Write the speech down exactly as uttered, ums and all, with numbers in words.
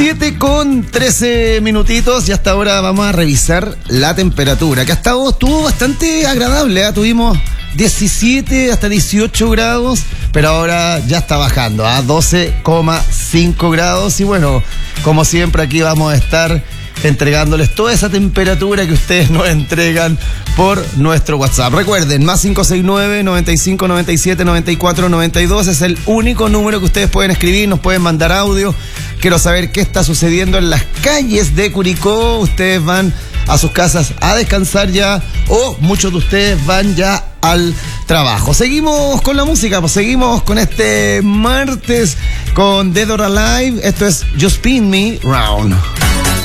siete con trece minutitos y hasta ahora vamos a revisar la temperatura, que hasta ahora estuvo bastante agradable, ¿eh? Tuvimos diecisiete hasta dieciocho grados, pero ahora ya está bajando a doce coma cinco grados y bueno, como siempre aquí vamos a estar entregándoles toda esa temperatura que ustedes nos entregan por nuestro WhatsApp. Recuerden, más cinco seis nueve, noventa y cinco, noventa y siete, noventa y cuatro, noventa y dos es el único número que ustedes pueden escribir, nos pueden mandar audio. Quiero saber qué está sucediendo en las calles de Curicó. Ustedes van a sus casas a descansar ya o muchos de ustedes van ya al trabajo. Seguimos con la música, pues seguimos con este martes con Dead or Alive. Esto es Just Spin Me Round.